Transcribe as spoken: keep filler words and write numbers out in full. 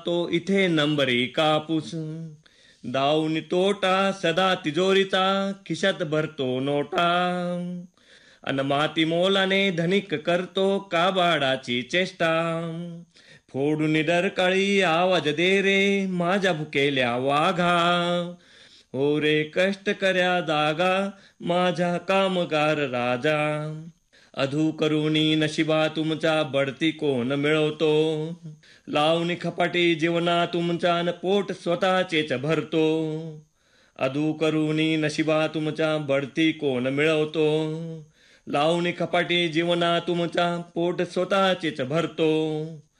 तो इथे नंबरी कापूस. दावून तोटा सदा तिजोरीचा, खिशात भरतो नोटा. अन माती मोलाने धनिक करतो काबाडाची चेष्टा. फोडून डरकाळी आवाज दे रे माझ्या भुकेल्या वाघा. हो रे कष्ट कर्या जागा माझ्या कामगार राजा. अधू करुणी नशिबा तुमच्या बढती कोण मिळवतो. लावणी खपाटी जीवना तुमच्या न पोट स्वतःचेच भरतो. अधू करुणी नशिबा तुमच्या बढती कोण मिळवतो. लावणी खपाटी जीवना तुमच्या पोट स्वतःचेच भरतो.